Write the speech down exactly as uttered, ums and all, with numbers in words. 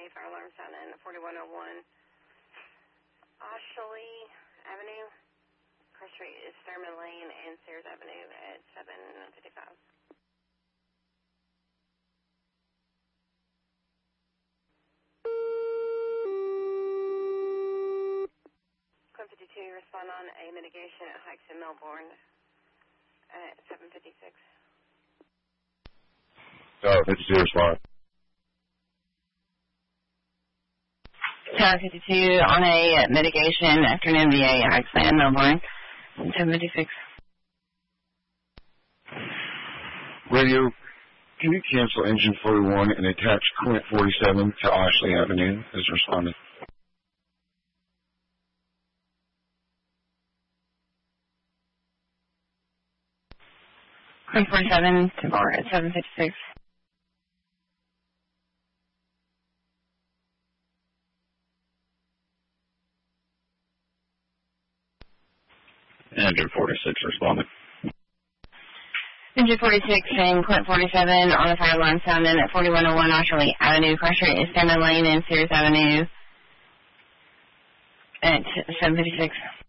fire alarm sound in forty-one oh one Ashley Avenue. Cross Street is Thurman Lane and Sears Avenue at seven fifty-five. Code fifty-two, respond on a mitigation at Hikes in Melbourne at seven fifty-six. Tower fifty-two, respond. Tower fifty-two on a mitigation afternoon V A Hikes in Melbourne at seven fifty-six. Radio, can you cancel engine forty-one and attach Clint forty-seven to Ashley Avenue as respondent? Clint forty-seven to bar at seven fifty-six. Engine forty-six responding. Engine forty-six and Clint forty-seven on the fire alarm sound in at forty-one oh one Ashley Avenue. Cross Street is Thurman Lane and Sears Avenue at seven fifty-six.